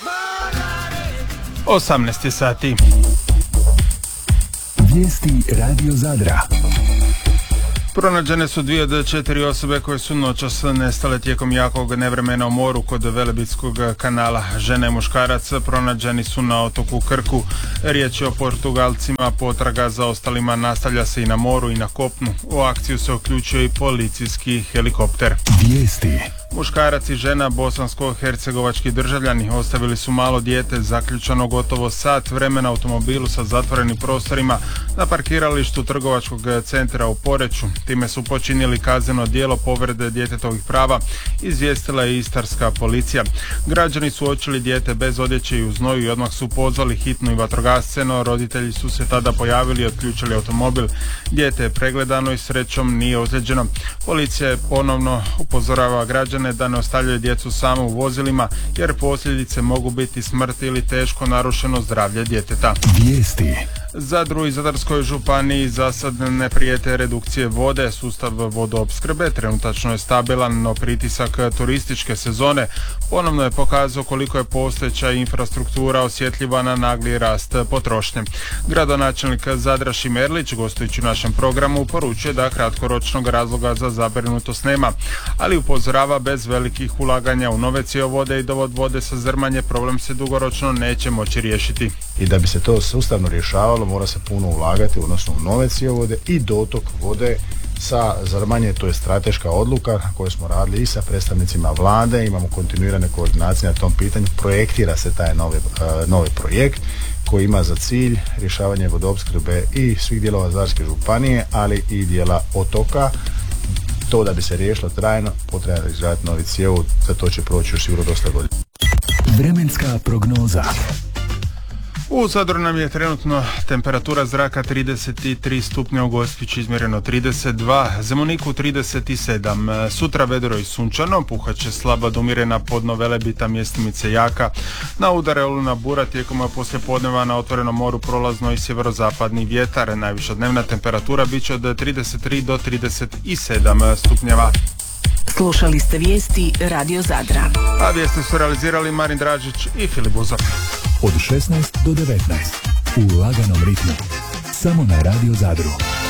18 je sati. Vijesti Radio Zadra. Pronađene su 2 od 4 osobe koje su noćas nestale tijekom jakog nevremena u moru kod Velebitskog kanala. Žena i muškarac pronađeni su na otoku Krku. Riječ je o Portugalcima, potraga za ostalima nastavlja se i na moru i na kopnu. U akciju se uključio i policijski helikopter. Vijesti. Muškarac i žena, bosansko-hercegovački državljani, ostavili su malo dijete zaključano gotovo sat vremena u automobilu sa zatvorenim prostorima na parkiralištu trgovačkog centra u Poreču. Time su počinili kazneno djelo povrede djetetovih prava, izvijestila je istarska policija. Građani su uočili dijete bez odjeće i u znoju i odmah su pozvali hitnu i vatrogasce, no roditelji su se tada pojavili i otključili automobil. Dijete je pregledano i srećom nije ozlijeđeno. Policija ponovno upozorava građane da ne ostavljaju djecu samo u vozilima, jer posljedice mogu biti smrt ili teško narušeno zdravlje djeteta. Vijesti. Zadru i Zadarskoj županiji za sad ne prijete redukcije vode. Sustav vodoopskrbe trenutačno je stabilan, no pritisak turističke sezone ponovno je pokazao koliko je postojeća infrastruktura osjetljiva na nagli rast potrošnje. Gradonačelnik Zadra Šimerlić, gostujući u našem programu, poručuje da kratkoročnog razloga za zabrinutost nema, ali upozorava bez velikih ulaganja u nove cjevovode i dovod vode sa Zrmanje problem se dugoročno neće moći riješiti. I da bi se to sustavno rješavalo, mora se puno ulagati, odnosno u nove cjevovode i dotok vode sa Zrmanje. To je strateška odluka koju smo radili i sa predstavnicima vlade, imamo kontinuirane koordinacije na tom pitanju, projektira se taj novi projekt koji ima za cilj rješavanje vodoopskrbe i svih dijelova Zadarske županije, ali i dijela otoka. To da bi se riješilo trajno, potrebno izgraditi novi cjevovod, za to će proći još sigurno dosta godina. Vremenska prognoza. U Zadru nam je trenutno temperatura zraka 33 stupnja, u Gospiću izmjereno 32, Zemuniku 37. Sutra vedro i sunčano, puhaće slaba do umjerena podno Velebita, mjestimice jaka. Na udare olujna bura, tijekom poslijepodneva na otvorenom moru prolazno i sjeverozapadni vjetar. Najviša dnevna temperatura bit će od 33 do 37 stupnjeva. Slušali ste vijesti Radio Zadra. A vijesti su realizirali Marin Dražić i Filip Buzov. Od 16 do 19 u laganom ritmu. Samo na Radio Zadru.